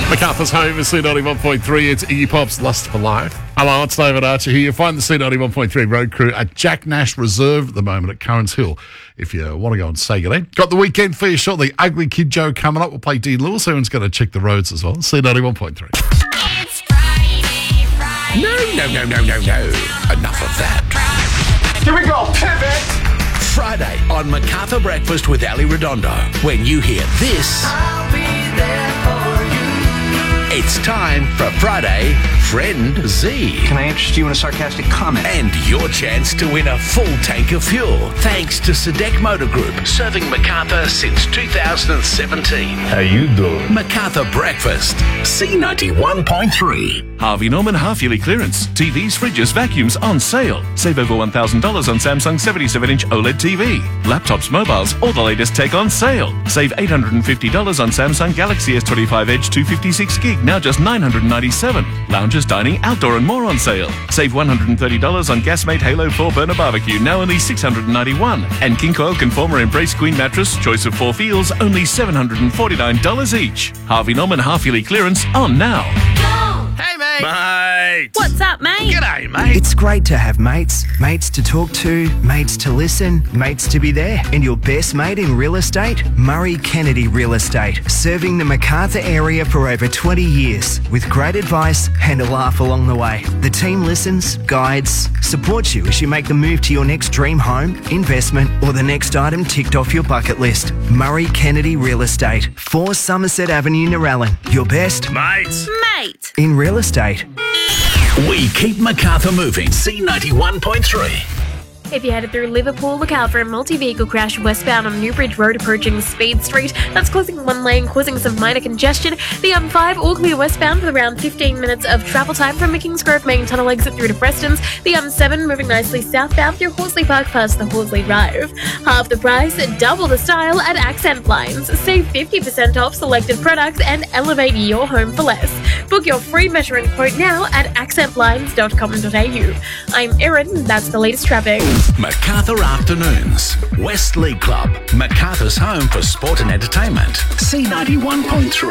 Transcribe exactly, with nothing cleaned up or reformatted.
MacArthur's home is C ninety-one point three. It's Iggy Pop's Lust for Life. Hello, it's David Archer here. You find the C ninety-one point three road crew at Jack Nash Reserve at the moment at Currans Hill if you want to go and say good day. Got the weekend for you shortly. Ugly Kid Joe coming up. We'll play Dean Lewis. Everyone's going to check the roads as well. C ninety-one point three. It's Friday, Friday. No, no, no, no, no, no. Enough of that. Here we go, pivot! Friday on MacArthur Breakfast with Ali Redondo. When you hear this, I'll be there for you. it's time for Friday Friend Z. Can I interest you in a sarcastic comment? And your chance to win a full tank of fuel. Thanks to Sedec Motor Group, serving MacArthur since two thousand seventeen. How you doing? MacArthur Breakfast, C ninety-one point three. Harvey Norman half-yearly clearance. T Vs, fridges, vacuums on sale. Save over one thousand dollars on Samsung seventy-seven inch OLED T V. Laptops, mobiles, all the latest tech on sale. Save eight hundred fifty dollars on Samsung Galaxy S twenty-five Edge two fifty-six gig, now just nine hundred ninety-seven dollars. Lounges, dining, outdoor and more on sale. Save one hundred thirty dollars on Gasmate Halo four burner barbecue, now only six hundred ninety-one dollars. And King Coil Conformer Embrace Queen mattress, choice of four feels, only seven hundred forty-nine dollars each. Harvey Norman half-yearly clearance on now. Hey, mate. Mate. What's up, mate? G'day, mate. It's great to have mates. Mates to talk to, mates to listen, mates to be there. And your best mate in real estate? Murray Kennedy Real Estate. Serving the MacArthur area for over twenty years. With great advice and a laugh along the way. The team listens, guides, supports you as you make the move to your next dream home, investment, or the next item ticked off your bucket list. Murray Kennedy Real Estate. four Somerset Avenue, Narellan. Your best Mates. Mate. in real estate. We keep MacArthur moving. C ninety-one point three. If you're headed through Liverpool, look out for a multi-vehicle crash westbound on Newbridge Road approaching Speed Street. That's causing one lane, causing some minor congestion. The M five all clear westbound with around fifteen minutes of travel time from the Kingsgrove main tunnel exit through to Preston's. The M seven moving nicely southbound through Horsley Park past the Horsley Drive. Half the price, double the style at Accent Blinds. Save fifty percent off selected products and elevate your home for less. Book your free measuring quote now at accent blinds dot com dot a u. I'm Erin, that's the latest traffic. MacArthur Afternoons. West League Club. MacArthur's home for sport and entertainment. C ninety-one point three.